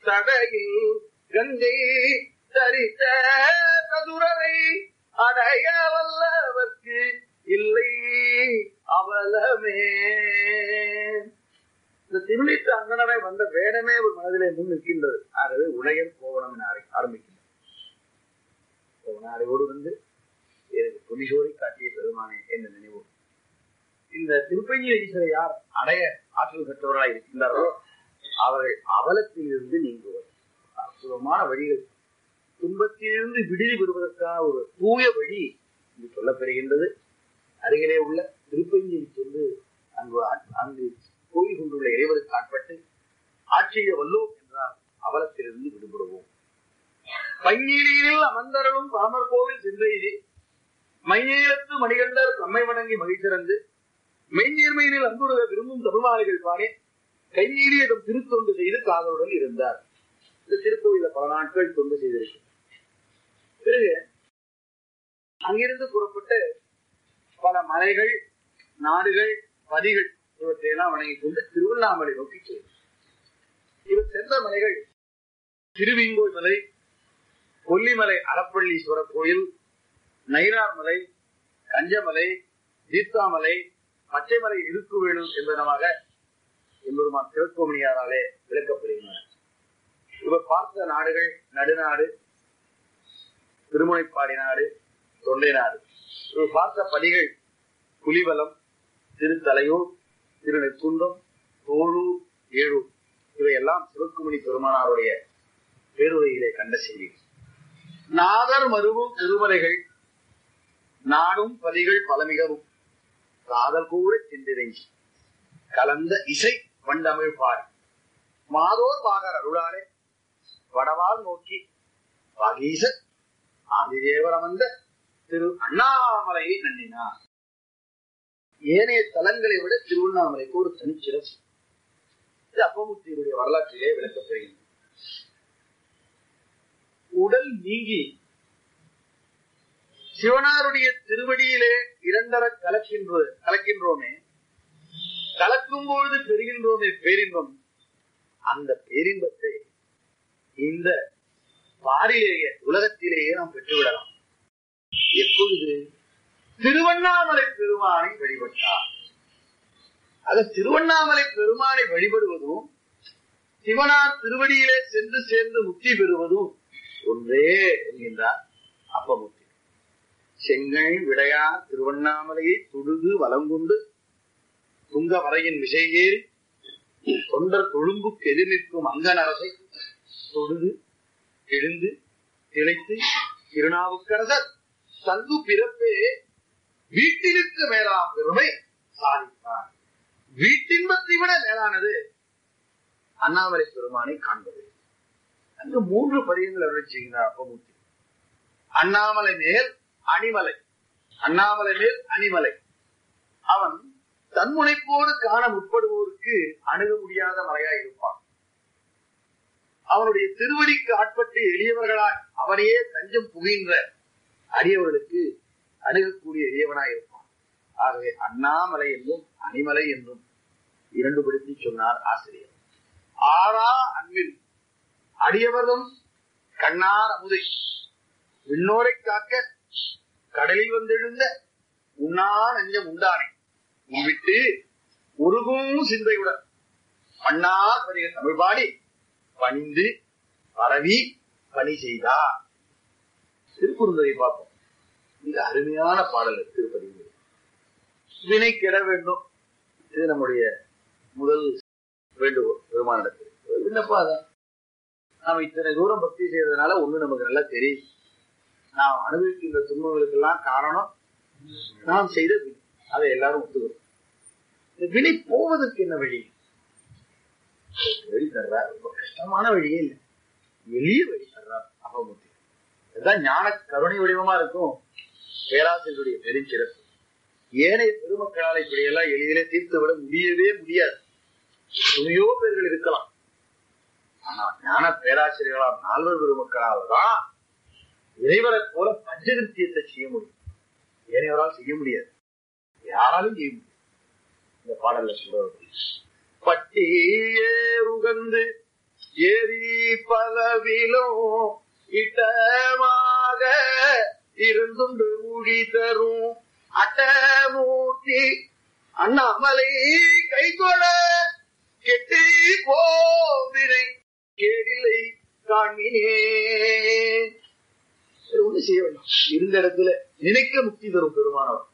தடையில் கங்கை தரித்த சதுரரை அடைய வல்லவர்க்கு இல்லை அவலமே. இந்த திருநீற்று அங்கனரை வந்த வேடமே ஒரு மனதிலே முன் நிற்கின்றது. ஆகவே உலகன் கோவணம் ஆரம்பிக்கின்றது. கோவனாரையோடு வந்து புனிசோரை காட்டிய பெருமானே என்ற நினைவு. இந்த திருப்பஞ்சி ஈஸ்வரை யார் அடைய ஆற்றல் பெற்றவர்களாக இருக்கின்றார்களோ அவர்கள் அவலத்தில் இருந்து நீங்குவது. அற்புதமான வழிகள், துன்பத்திலிருந்து விடுதி பெறுவதற்கான ஒரு தூய வழி என்று சொல்லப்பெறுகின்றது. அருகிலே உள்ள திருப்பஞ்சியை சென்று அங்கு கோயில் கொண்டுள்ள இறைவருக்கு ஆட்பட்டு ஆட்சியை வல்லோம் என்றால் அவலத்திலிருந்து விடுபடுவோம். பைநீரில் அமர்ந்தருளும் பாமர் கோவில் சென்றெய்தி மைநீரத்து மணிகண்டர் தம்மை வணங்கி மகிழ்ச்சிறந்து மெய்நீர்மையினில் அன்புருக விரும்பும் தமிழ்மாளிகள் பாடே கைநீரியதம் திருத்தொண்டு செய்து காதலுடன் இருந்தார். இந்த திருக்கோயில பல நாட்கள் தொண்டு செய்திருக்கு. பிறகு அங்கிருந்து புறப்பட்டு பல மலைகள், நாடுகள், பதிகள் இவற்றையெல்லாம் வணங்கிக் கொண்டு திருவண்ணாமலை நோக்கி செல்லும். இவர் சென்ற மலைகள் திருவிங்கோய் மலை, கொல்லிமலை அறப்பள்ளீஸ்வரர் கோயில், நயினார் மலை, கஞ்சமலை, தீர்த்தாமலை, பச்சைமலை இருக்கு வேணும் என்பதனமாக எம்பெருமான் சிவக்கோமணியாராலே விளக்கப்படுகின்றன. இவர் பார்த்த நாடுகள் நடுநாடு, திருமுனைப்பாடி நாடு, தொண்டை நாடு. இவர் பார்த்த பதிகள் புலிவலம், திருத்தலையூர், திருநெற்குன்றம், தோழூர், ஏழூர் இவையெல்லாம் சிவக்குமணி பெருமானாருடைய பேருரையிலே கண்ட செய்தி. நாதர் மருவும் திருமலைகள் நாடும் பதிகள் பலமிகவும் காதல் கூட சென்றிறங்கி கலந்த இசை வண்டமிழ் பாடி மாதோர் வாகர் அருளாலே வடவால் நோக்கி வாகீசர் ஆதிதேவர் அமர்ந்த திரு அண்ணாமலையை நன்னினார். ஏனைய தலங்களை விட திருவண்ணாமலைக்கு ஒரு தனிச்சிறப்பு. இது அப்பமுத்தியுடைய வரலாற்றிலே விளக்கப்படுகிறது. உடல் நீங்கி சிவனாருடைய திருவடியிலே இரண்டர கலக்கின்றோமே, கலக்கும் பொழுது பெறுகின்றோமே பேரின்பம். அந்த பேரின்பத்தை இந்த பாரிலேயே உலகத்திலேயே நாம் பெற்றுவிடலாம். எப்பொழுது திருவண்ணாமலை பெருமானை வழிபட்டார். ஆக திருவண்ணாமலை பெருமானை வழிபடுவதும் சிவனார் திருவடியிலே சென்று சேர்ந்து முக்தி பெறுவதும் ஒன்றே என்கின்றார் அப்பமுத்தி. செங்கல் விடையார் திருவண்ணாமலையை தொழுது வலங்கொண்டு துங்க வரையின் விசையேறி தொண்டர் தொழும்புக்கு எதிர் நிற்கும் அங்கனரசை தொழுது எழுந்து திளைத்து திருநாவுக்கரசர் தந்து பிறப்பே வீட்டிற்கு மேலாம் பெருமை சாதித்தார். வீட்டின்பத்தை விட மேலானது அண்ணாமலை பெருமானை காண்பது. அங்கு 3 பதிகங்கள் அருளி செய்கிறார் அப்பமூர்த்தி. அண்ணாமலை மேல் அணிமலை, அண்ணாமலை மேல் அணிமலை. அவன் தன்முனைப்போடு காண முற்படுவோருக்கு அணுக முடியாத மலையாய் இருப்பான். அவனுடைய திருவடிக்கு ஆட்பட்டு எளியவர்களாய் அவனையே தஞ்சம் புகின்ற அடியவர்களுக்கு அணுகக்கூடிய எளியவனாய் இருப்பான். ஆகவே அண்ணாமலை என்றும் அணிமலை என்றும் 2 படுத்தி சொன்னார் ஆசிரியர். ஆறா அன்பில் அடியவர்களும் கண்ணார் அமுதை விண்ணோரை காக்க கடலில் வந்தெழுந்த உண்ணா நஞ்சம் உண்டானே விட்டு உருகும் சிந்தையுடன் மன்னார் பதிக தமிழ் பாடி பணிந்து பரவி பணி செய்தார். திருக்குறுந்தரை பார்ப்போம். இது அருமையான பாடல். திருப்பதி வினை கெட வேண்டும். இது நம்முடைய முதல் வேண்டுகோள் பெருமானிடத்தில். விண்ணப்பாதான் நாம இத்தனை தூரம் பக்தி செய்யறதுனால ஒண்ணு நமக்கு நல்லா தெரியும். நாம் அனுபவிக்கின்ற துன்பங்களுக்கெல்லாம் காரணம் நாம் செய்த வினை. அதை எல்லாரும் ஒத்துக்கிறோம். இந்த வினை போவதற்கு என்ன வழி? வழி தர்றார். ரொம்ப கஷ்டமான வழியே இல்லை, எளிய வழி தர்றார் அப்பமுத்தி. இதுதான் ஞான கருணை வடிவமா இருக்கும் பேராசிரியருடைய பெருஞ்சிறப்பு. ஏனைய பெருமக்களால் இப்படியெல்லாம் எளிதிலே தீர்த்து விட முடியவே முடியாது. துணையோ பேர்கள் இருக்கலாம். ஆனா ஞான பேராசிரியர்களால் 4 பெருமக்களால் தான் இறைவரை போல பஞ்சகிருத்தியத்தை செய்ய முடியும். ஏனையவரால் செய்ய முடியாது, யாராலும் செய்ய முடியும். இந்த பாடல்ல சொல்றது பட்டியே உகந்து ஏரி பலவிலும் இட்டமாக இருந்துண்டு ஊழி தரும் அட்டமூர்த்தி அண்ணாமலை கைகொள கெட்டி போவினை கேடிலை காண்மினே. ஒண்ணு செய்ய வேண்டாம், இருந்த இடத்துல நினைக்க முக்தி தரும் பெருமானவர்.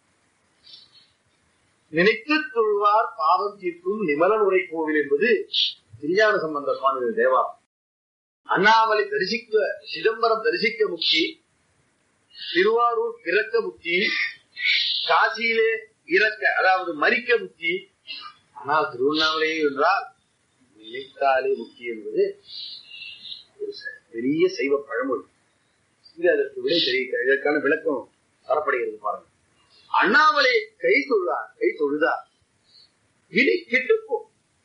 நினைத்து தொழுவார் பாவம் தீர்க்கும் நிமலன் உரை கோவில் என்பது திருஞான சம்பந்த சுவாமி தேவா. அண்ணாமலை தரிசிக்க, சிதம்பரம் தரிசிக்க முக்தி, திருவாரூர் பிறக்க முக்தி, காசியிலே இறக்க அதாவது மரிக்க முக்தி. ஆனால் திருவண்ணாமலை என்றால் நினைத்தாலே முக்தி என்பது ஒரு பெரிய சைவ பழமொழி. இது அதற்கு விடை தெரிவிக்க இதற்கான விளக்கம் தரப்படுகிறது பாருங்க. அண்ணாமலை கை தொழுதார் வினை கெட்டுப்போம்.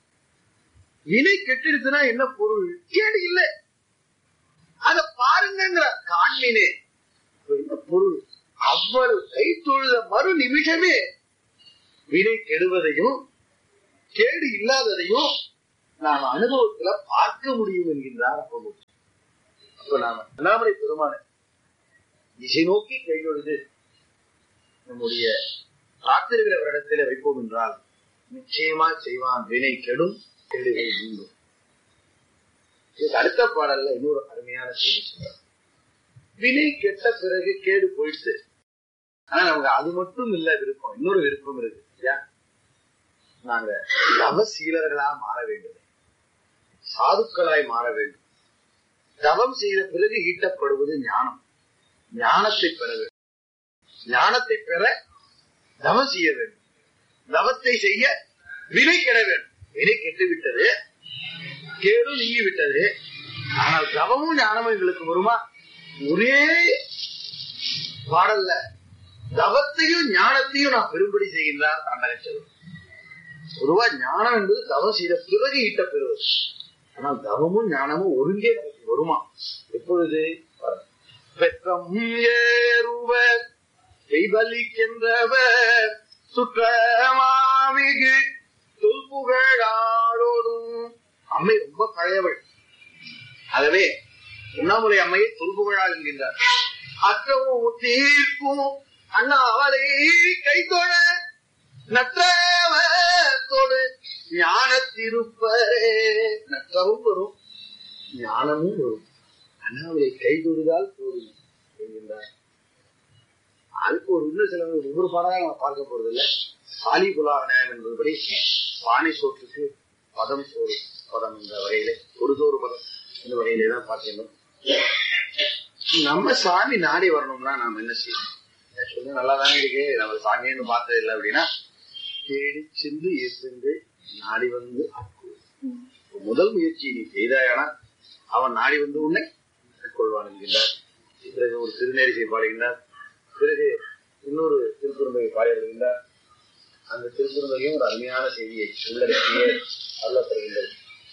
வினை கெட்டிருச்சுன்னா என்ன பொருள்? கேடு இல்லை, அத பாருங்கிற காண்மினே என்ன பொருள்? அவ்வளவு கை தொழுத மறு நிமிஷமே வினை கெடுவதையும் கேடு இல்லாததையும் நாம் அனுபவத்துல பார்க்க முடியும் என்கின்றார். அப்ப நாம அண்ணாமலை பெருமான திசை நோக்கி கையொழுது நம்முடைய பிரார்த்தனைகளை இடத்துல வைப்போம் என்றால் நிச்சயமா செய்வான். வினை கெடும், கேடுகள் நீங்கும். அடுத்த பாடல்ல இன்னொரு அருமையான செய்தி சொல்றார். வினை கெட்ட பிறகு கேடு போயிடுச்சு, ஆனா நமக்கு அது மட்டும் இல்ல விருப்பம், இன்னொரு விருப்பம் இருக்கு. நாங்க தவசீலர்களா மாற வேண்டும், சாதுக்களாய் மாற வேண்டும். தவம் செய்த பிறகு ஈட்டப்படுவது ஞானம். ஞானத்தை பெற வேண்டும். ஞானத்தை பெற தவம் செய்ய வேண்டும். தவத்தை செய்ய வினை கெட வேண்டும். வினை கெட்டு விட்டது, கேடு நீங்கி விட்டது. ஆனால் தவமும் ஞானமும் எங்களுக்கு வருமா? ஒரே பாடல்ல தவத்தையும் ஞானத்தையும் நான் பெரும்படி செய்கின்றார் தாண்டகச்செல்வன். பொதுவா ஞானம் என்பது தவம் செய்த பிறகு ஈட்ட பெறுவது. ஆனால் தவமும் ஞானமும் ஒருங்கே நமக்கு வருமா? எப்பொழுது? பெற்றம் ஏறுவர் கைபலிக்கின்றவர் சுற்றமாமிகு தொல்புகழாரோடும். அம்மை ரொம்ப பழையவள், ஆகவே உண்ணாமுலை அம்மையை தொல்புகழால் என்கின்றார். அற்றவும் தீர்க்கும் அண்ணாமலை கைதொழ நற்றவத்தோடு ஞானத்திருப்பரே. நற்றவும் வரும், ஞானமும் வரும். அண்ணாமலை கைதொழுதால் போதும் என்கின்றார். அதுக்கு ஒரு இன்னும் சில ஒவ்வொரு பாடலாம் நம்ம பார்க்க போறது இல்லை. சாலி குலாக நியாயம் என்பதுபடி பானை சோற்றுக்கு பதம் சோறு பதம் என்ற வகையிலே ஒரு சோறு பதம் இந்த வகையிலே தான் பார்க்கணும். நம்ம சாமி நாடி வரணும்னா நாம என்ன செய்யணும்? சொல்ல நல்லா தானே இருக்கு, நம்ம சாமின்னு பார்த்தது இல்லை அப்படின்னா தேடி சென்று ஏற்று நாடி வந்து முதல் முயற்சி நீ செய்தாயானா அவன் நாடி வந்து உன்னை மேற்கொள்வான் என்கின்றார். பிறகு ஒரு திருநேரிசை பாடுகின்றார். பிறகு இன்னொரு திருக்குறளை பாடுகின்றார். அந்த திருக்குறளையும் ஒரு அருமையான செய்தியை உள்ளடக்கிய அருளப்படுகின்றது.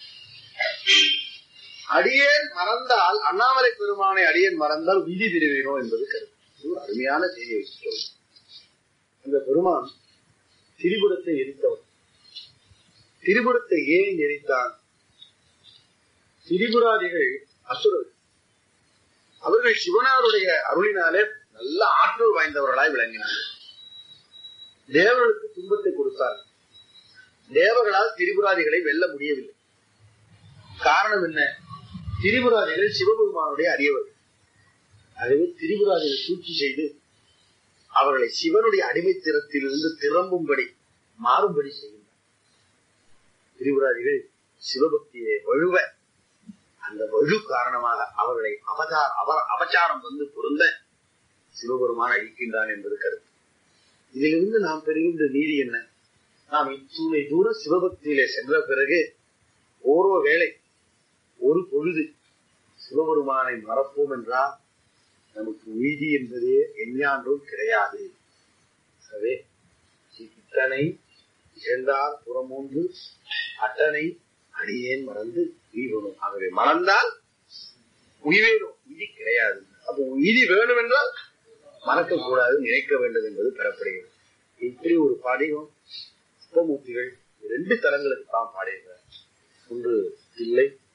அடியேன் மறந்தால் அண்ணாமலை பெருமானை அடியேன் மறந்தால் விதி திருவினோ என்பது கருத்து. ஒரு அருமையான செய்தியை வச்சுட்டோம். அந்த பெருமான் திரிபுரத்தை எரித்தவன். திரிபுரத்தை ஏன் எரித்தான்? திரிபுராதிகள் அசுரர்கள். அவர்கள் சிவனாருடைய அருளினாலே நல்ல ஆற்றல் வாய்ந்தவர்களாய் விளங்கினார்கள். தேவர்களுக்கு துன்பத்தை கொடுத்தார்கள். தேவர்களால் திரிபுராதிகளை வெல்ல முடியவில்லை. காரணம் என்ன? திரிபுராதிகள் சிவபெருமானுடைய அடியவர்கள். ஆகவே திரிபுராதிகள் சூழ்ச்சி செய்து அவர்களை சிவனுடைய அடிமைத்திறத்திலிருந்து திரும்பும்படி மாறும்படி செய்கின்றனர். திரிபுராதிகள் சிவபக்தியை வழுவ அந்த வலு காரணமாக அவர்களை அபச்சாரம் வந்து பொருந்த சிவபெருமான் அழிக்கின்றான் என்பது கருத்து. இதிலிருந்து நாம் பெறுகின்ற நீதி என்ன? நாம் இத்தூணை தூரம் சிவபக்தியிலே சென்ற பிறகு ஓரோ வேளை ஒரு பொழுது சிவபெருமானை மறப்போம் என்றால் நமக்கு நீதி என்பதே எஞ்ஞான்றும் கிடையாது. எனவே இத்தனை இழந்தால் புறமூன்று அட்டனை அடியேன் மறந்து உயிரும். ஆகவே மறந்தால் உயிரும், விதி கிடையாது. அப்போ விதி வேணும் என்றால் மறக்க கூடாது, நினைக்க வேண்டும் என்பது பெறப்படுகிறது. இப்படி ஒரு பாடியும் உபமூர்த்திகள் 2 தலங்களுக்கு தான் பாடியிருக்கிறார். ஒன்று தில்லை,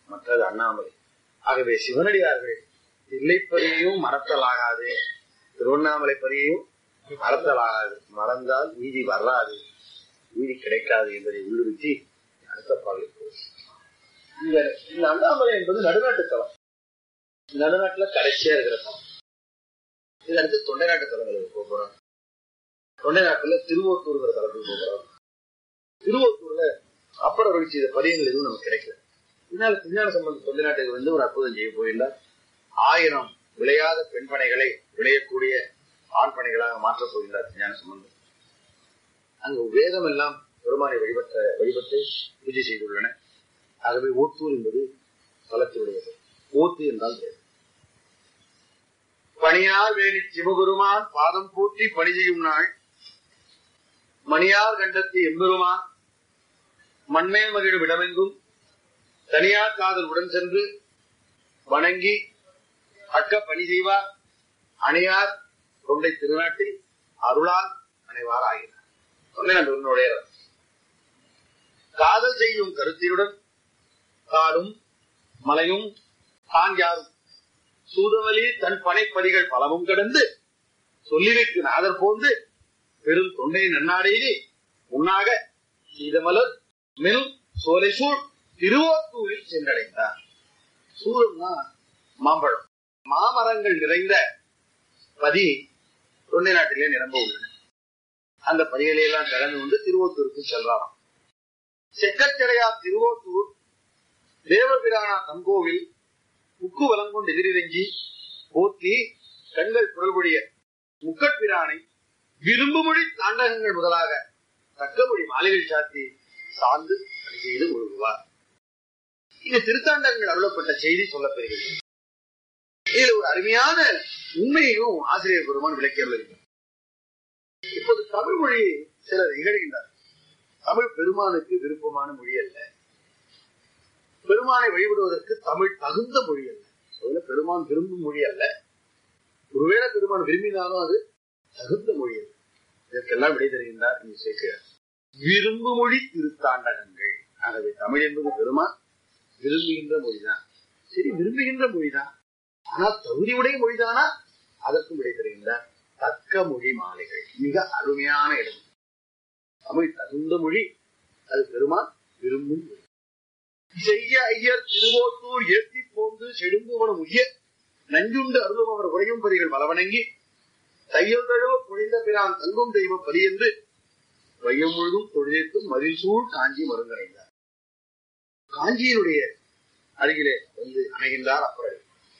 மற்றது அண்ணாமலை. ஆகவே சிவனடியார்கள் தில்லைப்பதியையும் மறத்தலாகாது, திருவண்ணாமலை பதியையும் மறத்தலாகாது. மறந்தால் நீதி வராது, நீதி கிடைக்காது என்பதை உள்ளுறுத்தி அடுத்த பாடலுக்கு இந்த அண்ணாமலை என்பது நடுநாட்டு தலம். நடுநாட்டுல கடைசியா இருக்கிற தலம். இது அடுத்து தொண்டை நாட்டு தலங்களுக்கு போகிறோம். தொண்டை நாட்டுல திருவோத்தூர் தலத்துக்கு போகிறோம். திருவோத்தூர்ல அப்பர் அருளி செய்த பதியங்கள் எதுவும் நமக்கு கிடைக்கல. இதனால திருஞான சம்பந்தர் தொண்டை நாட்டுக்கு வந்து ஒரு அற்புதம் செய்ய போயில்லை. 1000 விளையாத பெண் பனைகளை விளையக்கூடிய ஆண் பனைகளாக மாற்றப் போகின்றார் திருஞான சம்பந்தர். அங்கு வேதம் எல்லாம் பெருமானை வழிபட்டு பூஜை செய்துள்ளன. ஆகவே ஓத்தூர் என்பது தலத்தினுடையது. ஓத்து என்றால் பணியார் வேணி சிவபெருமான் பாதம் போற்றி பணி செய்யும் நாள், மணியார் கண்டத்து எம்பெருமான் மண்மேல் மகிழும் இடமெங்கும் தனியார் காதல் உடன் சென்று வணங்கி அக்க பணி செய்வார் அணையார் தொண்டை திருநாட்டில் அருளால் அணைவார் ஆகினார். காதல் செய்யும் கருத்தியுடன் காடும் மலையும் காஞ்சாரும் சூதவலி தன் பனைப்படிகள் பலமும் கடந்து சொல்லிவிற்கு நாதர் போந்து பெரும் தொண்டை நன்னாடையிலே உண்ணாக சீதமலர் மெல் சோலைசூழ் திருவோத்தூரில் சென்றடைந்தார். சூழல்னா மாம்பழம், மாமரங்கள் நிறைந்த பதி தொண்டை நாட்டிலே நிரம்ப உள்ளன. அந்த பதிகளையெல்லாம் கடந்து கொண்டு திருவோத்தூருக்கு சென்றாராம். செக்கச்சடையார் திருவோத்தூர் தேவபிரானா தங்கோவில் உக்கு வலங்கொண்டு எதிரிறங்கி போற்றி கண்கள் குரல்பொழிய முக்கட்பிரானை விரும்புமொழி தாண்டகங்கள் முதலாக தக்கமொழி மாலைகள் சாத்தி சார்ந்து பணி செய்து ஒழுகுவார். இது திருத்தாண்டகங்கள் அருளப்பட்ட செய்தி சொல்லப்பெறுகிறது. இதில் ஒரு அருமையான உண்மையையும் ஆசிரியர் பெருமான் விளக்கி அருளுகிறார். இப்போது தமிழ் மொழி சிலர் இகழ்கின்றார். தமிழ் பெருமானுக்கு விருப்பமான மொழி அல்ல. பெருமானை வழிபடுவதற்கு தமிழ் தகுந்த மொழி அல்ல. அதுல பெருமான் விரும்பும் மொழி அல்ல. ஒருவேளை பெருமான் விரும்பினாலும் அது தகுந்த மொழி அல்ல. இதற்கெல்லாம் விடை தருகின்றார் இங்கு சேர்க்கிறார். விரும்பு மொழி திருத்தாண்டகங்கள். ஆகவே தமிழ் என்பது பெருமான் விரும்புகின்ற மொழிதான். சரி, விரும்புகின்ற மொழிதான், ஆனால் தகுதியுடைய மொழிதானா? அதற்கும் விடை தருகின்றார். தக்க மொழி மாலைகள் மிக அருமையான இடம். தமிழ் தகுந்த மொழி, அது பெருமான் விரும்பும் மொழி. செய்ய ஐயர் திருவோத்தூர் ஏற்றி போந்து செடும்புவனம் உய்ய நஞ்சுண்டு அருளும் அவர் உரையும் பதிகள் பலவணங்கி தையல் தழுவ பொழிந்த பிரான் தங்கும் தெய்வ பலி என்று வையம் முழுதும் தொழிலுக்கும் மதில் சூழ் காஞ்சி மருந்தடைந்தார். காஞ்சியினுடைய அருகிலே வந்து அமைகின்றார் அப்பர்.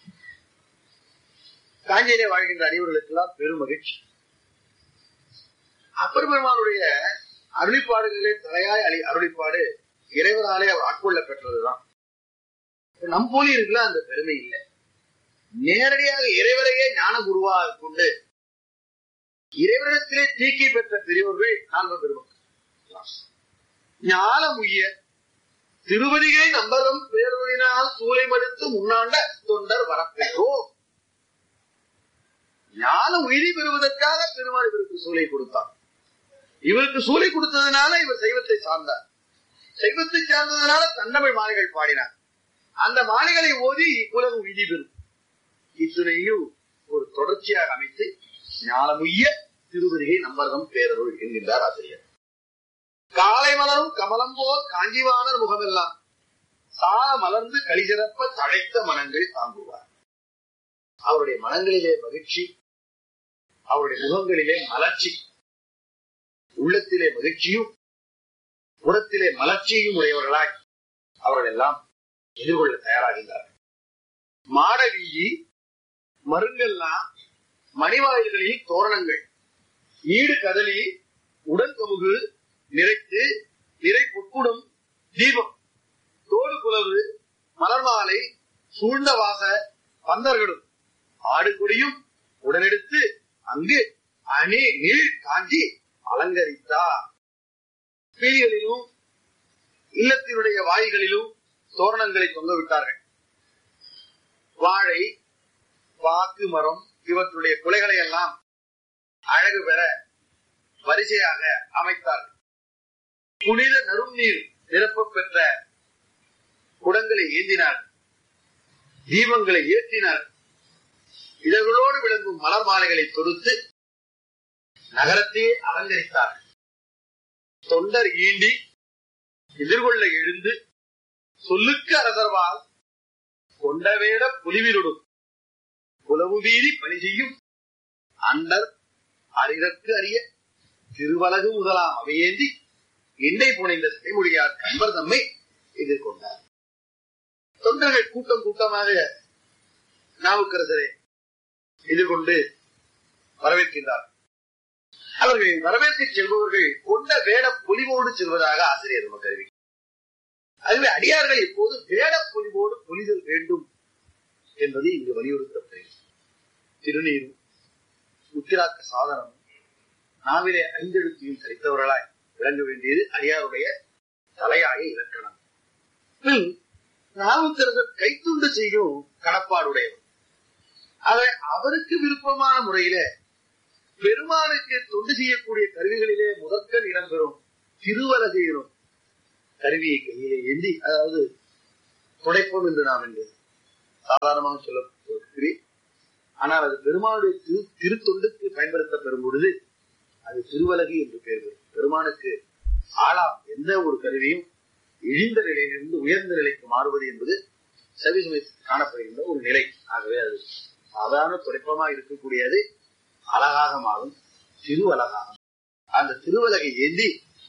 காஞ்சியிலே வாழ்கின்ற அடியவர்களுக்கெல்லாம் பெரும் மகிழ்ச்சி. அப்பர் பெருமானுடைய அருளிப்பாடுகளிலே தலையாய் அருளிப்பாடு இறைவனாலே அவர் ஆட்கொள்ள பெற்றதுதான். நம் போலி இருக்குல்ல அந்த பெருமை இல்லை. நேரடியாக இறைவரையே ஞான குருவாக கொண்டு இறைவனிடத்திலே தீக்கி பெற்ற பெரியவர்கள் 4 பெருமக்கள். ஞானம் உய்ய திருவதிகை நம்பரும் பேரொழினால் சூளை மடுத்து முன்னாண்ட தொண்டர் வரப்பெற்றோம். ஞான உயிரி பெறுவதற்காக பெருமாள் இவருக்கு சூளை கொடுத்தார். இவருக்கு சூளை கொடுத்ததுனால இவர் சைவத்தை சார்ந்தார். சைவத்தை சார்ந்ததுனால தண்டமிழ் மாலைகள் பாடினார். அந்த மாலைகளை ஓதி உலகம் உய்தி பெறும். இத்துணையும் ஒரு தொடர்ச்சியாக அமைத்து ஞானமுய்ய திருவதிகை நம்பர்தம் பேரருள் என்கின்றார் ஆசிரியர். காலை மலரும் கமலம் போல் காஞ்சிவாணர் முகமெல்லாம் சால மலர்ந்து களிசிறப்ப தழைத்த மனங்கள் தாங்குவார். அவருடைய மனங்களிலே மகிழ்ச்சி, அவருடைய முகங்களிலே மலர்ச்சி, உள்ளத்திலே மகிழ்ச்சியும் புறத்திலே மலர்ச்சியும் உடையவர்களாய் அவர்கள் எல்லாம் எதிர்கொள்ள தயாராகின்றார்கள். மாட வீதி மருங்கெல்லாம் மணிவாயில்களில் தோரணங்கள் ஈடு கதலி உடன் கமுகு நிறைத்து நிறை பொற்குடும் தீபம் தோடு குலவு மலர் மாலை சூழ்ந்த வாச பந்தர்களும் ஆடு கொடியும் உடனெடுத்து அங்கு அணி நீள் காஞ்சி அலங்கரித்தார். வீதிகளிலும் இல்லத்தினுடைய வாய்களிலும் தோரணங்களை தொங்கவிட்டார்கள். வாழை வாக்கு மரம் இவற்றுடைய குலைகளை எல்லாம் அழகு பெற வரிசையாக அமைத்தார்கள். புனித நறும் நீர் நிரப்ப பெற்ற குடங்களை ஏந்தினார், தீபங்களை ஏற்றினார், இதழ்களோடு விளங்கும் மலர் மாலைகளை தொடுத்து நகரத்தையே அலங்கரித்தார். தொண்டர் ஈண்டி எதிர்கொள்ள எழுந்து சொல்லுக்கு அரசர்வால் கொண்டவேட புலிவிலொடும் புலவு வீதி பணி செய்யும் அண்டர் அறிதற்கு அறிய திருவலகு முதலாம் அவையேந்தி எண்டை புனைந்த சிறைமுடியார் கம்பர் தம்மை எதிர்கொண்டார். தொண்டர்கள் கூட்டம் கூட்டமாக நாவுக்கரசரை எதிர்கொண்டு வரவேற்கின்றார். அவர்கள் வரவேற்க செல்பவர்கள் கொண்ட வேட பொலிவோடு செல்வதாக ஆசிரியர் நமக்கு அறிவிக்கிறார். அதுவே அடியார்கள் இப்போது வேட பொலிவோடு பொலிதல் வேண்டும் என்பது இங்கு வலியுறுத்தப்படுகிறது. திருநீரும் உத்திராக்க சாதனமும் நாவிலே ஐந்தெழுத்தையும் கழித்தவர்களாய் விளங்க வேண்டியது அடியாருடைய தலையாய இலக்கணம். நாவுக்கரசர் கைத்துண்டு செய்யும் கடப்பாடுடையவர். அவருக்கு விருப்பமான முறையில பெருமானுக்கு தொண்டு செய்யக்கூடிய கருவிகளிலே முதற்கண் இடம்பெறும் திருவலகையிலும் கருவியை கையிலே ஏந்தி, அதாவது துடைப்பம் என்று நாம் என்று சாதாரணமாக சொல்லப்படுகிறேன். ஆனால் அது பெருமானுடைய திருத்தொண்டுக்கு பயன்படுத்த பெறும் பொழுது அது திருவலகை என்று பெயர் பெறும். பெருமானுக்கு ஆளாம் எந்த ஒரு கருவியும் இழிந்த நிலையிலிருந்து உயர்ந்த நிலைக்கு மாறுவது என்பது சவிசமயத்தில் காணப்படுகின்ற ஒரு நிலை. ஆகவே அது சாதாரண துடைப்பமாக இருக்கக்கூடியது அழகாக மாறும் திருவலகாக. அந்த திருவலகை ஏந்தி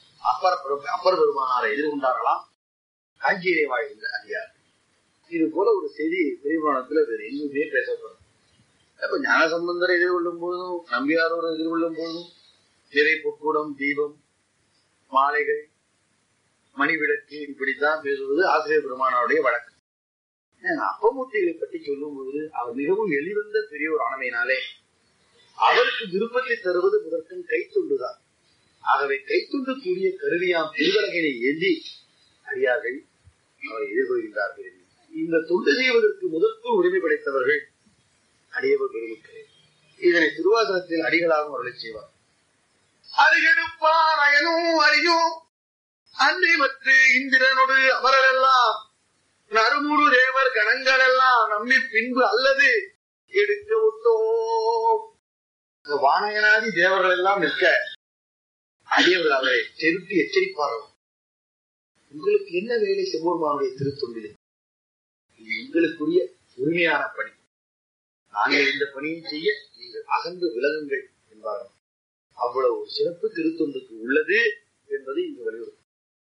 அப்பர் பெருமானாரை எதிர்கொண்டார்களாம் காஞ்சியிலே வாழ்கின்ற அடியார். இது போல ஒரு செய்தி பெரியபுராணத்துல வேறு எங்குமே பேசப்படும். அப்ப ஞானசம்பந்தரை எதிர்கொள்ளும் போதும் நம்பியாரோடு எதிர்கொள்ளும் போதும் திரை பொற்கூடம், தீபம், மாலைகள், மணிவிளக்கு இப்படித்தான் பேசுவது ஆசிரியர் பெருமானாருடைய வழக்கு. அப்பமூர்த்திகளை பற்றி சொல்லும் பொழுது அவர் மிகவும் எளிவந்த பெரிய ஒரு ஆனமையினாலே அவருக்கு விருப்பத்தை தருவது முதற்கும் கைத்துண்டுதான். ஆகவே கைத்துண்டு கூடிய கருவியாம் திருவலகினை ஏந்தி அடியார்கள் அவரை எதிர்கொள்கின்றார்கள். இந்த தொண்டு செய்வதற்கு முதற்கும் உரிமை படைத்தவர்கள் அடியவர் பெருமக்களே. இதனை திருவாசகத்தில் அடிகளாகவும் அருளை செய்வார். அருகெடுப்பான் அயனும் அறியும் அன்னை மற்ற இந்திரனோடு அமரெல்லாம் நறுமுறு தேவர் கணங்கள் எல்லாம் நம்மி பின்பு அல்லது எடுக்க விட்டோம். வானகனாதி தேவர்கள் எல்லாம் நிற்க அடியவர்கள் அவரை செருட்டி எச்சரிப்பார்கள். உங்களுக்கு என்ன வேலை சிவபெருமானுடைய திருத்தொண்டிலே? இது எங்களுக்குரிய உரிமையான பணி. நாங்கள் இந்த பணியை செய்ய நீங்கள் அகன்று விலகுங்கள் என்பார்கள். அவ்வளவு சிறப்பு திருத்தொண்டுக்கு உள்ளது என்பது இங்கு வலியுறுத்தும்.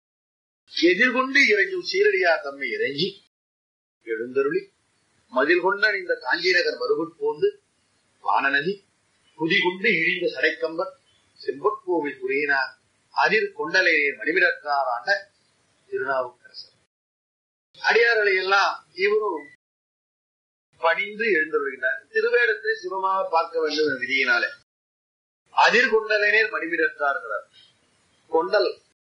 எதிர்கொண்டு இறைஞ்சும் சீரடியார் தம்மை இறைஞ்சி எழுந்தருளி மதில் கொண்ட இந்த காஞ்சி நகர் மறுபோந்து வானநதி குதிகுண்டு இழிந்த சடைக்கம்பர் செம்பற்கோவில் புரியினார் அதிர் கொண்டலையர் மணிவிடத்தார் ஆண்ட திருநாவுக்கரசர். அடியார்களை எல்லாம் இவரும் பணிந்து எழுந்தருள்கிறார். திருவேடத்தை சிவமாக பார்க்க வேண்டும் என்ற விதியினாலே அதிர் கொண்டலையர் மணிவிடத்தார். கொண்டல்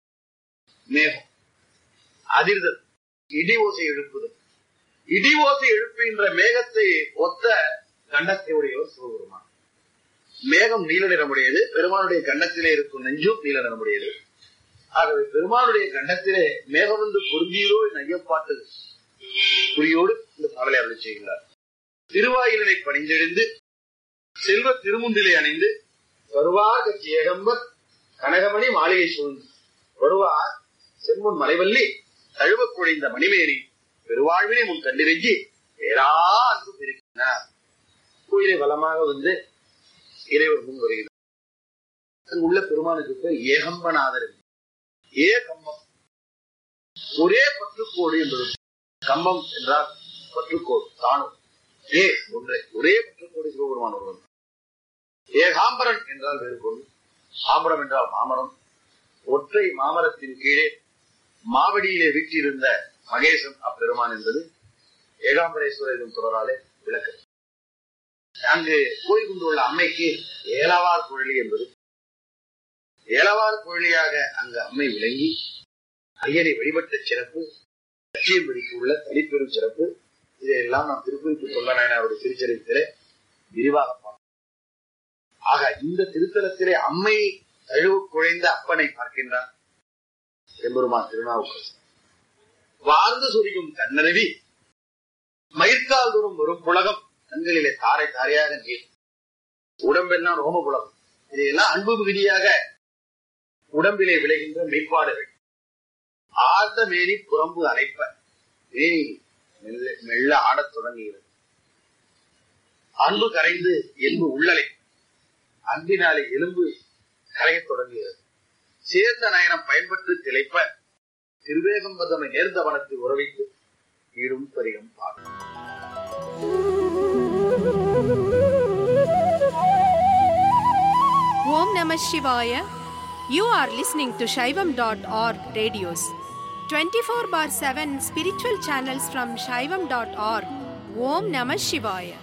மேகம், அதிர்தல் இடி ஓசை எழுப்புதல். இடி ஓசை எழுப்புகின்ற மேகத்தை ஒத்த கண்டத்தை உடையவர் சிவபெருமான். மேகம் நீல நிறமுடையது, பெருமானுடைய கண்டத்திலே இருக்கும் நெஞ்சும் நீல நிறமுடையது. ஆகவே பெருமானுடைய கண்டத்திலே மேகம் வந்து பொருந்தியதோ என் ஐயப்பாட்டு குறியோடு இந்த பாடலை அருளை செய்கிறார். திருவாயிலை பணிந்தெழுந்து செல்வ திருமுண்டிலை அணிந்து வருவார் கட்சி ஏகம்பர் கனகமணி மாளிகை சூழ்ந்து வருவார் செம்முன் மலைவல்லி தழுவ குழைந்த மணிமேனி பெருவாழ்வினை முன் கண்டிருஞ்சி வேறா அன்பு பெருக்கினார். கோயிலை வளமாக வந்து இறைவர் முன் வருகிறார். அங்குள்ள பெருமானுக்கு பேர் ஏகம்பநாதர். ஏ கம்பம், ஒரே பற்றுக்கோடு என்பது. கம்பம் என்றால் பற்றுக்கோடு தானும். ஏ ஒன்றே, ஒரே பற்றுக்கோடு சிவபெருமான் ஒருவன். ஏகாம்பரன் என்றால் வேறு பொருள். ஆம்பரம் என்றால் மாமரம். ஒற்றை மாமரத்தின் கீழே மாவடியிலே வீட்டிருந்த மகேசன் அப்பெருமான் என்பது ஏகாம்பரேஸ்வரரின் தொடராலே விளக்கு. அங்கு கோயில் கொண்டுள்ள அம்மைக்கு ஏலவார் குழலி என்பது. ஏலவார் குழலியாக அங்கு அம்மை விளங்கி ஐயனை வழிபட்ட சிறப்பு, லட்சியம்படிக்கு உள்ள தனிப்பெரும் சிறப்பு, இதையெல்லாம் நாம் திருக்குறிப்பு சொல்ல அவருடைய திருச்சரித்திலே விரிவாக பார்க்கிறோம். ஆக இந்த திருத்தலத்திலே அம்மை தழுவு குழைந்த அப்பனை பார்க்கின்றார் எம்பெருமான் திருநாவுக்கரசர். வார்ந்து சொரியும் கண்ணருவி மயிர்கால் தோறும் வரும் புலகம் கண்களிலே தாரை தாரையாக நீர். உடம்பெல்லாம் ரோம புலகம். இதையெல்லாம் அன்பு மிகுதியாக உடம்பிலே விளைகின்ற மெய்ப்பாடுகள். ஆழ்ந்த மேனி புறம்பு அரைப்ப மேனி மெல்ல ஆடத் தொடங்குகிறது. அன்பு கரைந்து எலும்பு உள்ளலை. அன்பினாலே எலும்பு கரையத் தொடங்குகிறது. சேர்ந்த நயனம் பயன்பட்டு திளைப்ப திருவேகம் பதமை நேர்ந்த வனத்தை உறவித்து ஈடும் பரிகம் பாடும். Om Namah Shivaya. You are listening to Shaivam.org radios. 24/7 spiritual channels from Shaivam.org. Om Namah Shivaya.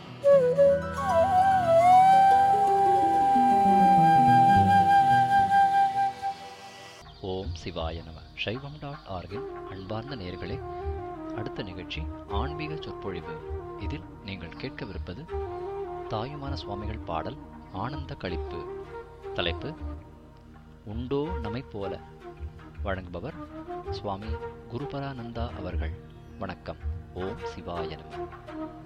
ஓம் சிவாய நம. சைவம்.org-இன் அன்பார்ந்த நேயர்களே, அடுத்த நிகழ்ச்சி ஆன்மீக சொற்பொழிவு. இதில் நீங்கள் கேட்கவிருப்பது தாயுமான சுவாமிகள் பாடல் ஆனந்த களிப்பு. தலைப்பு உண்டோ நமை போல. வழங்குபவர் சுவாமி குருபரானந்தா அவர்கள். வணக்கம். ஓம் சிவாய நம.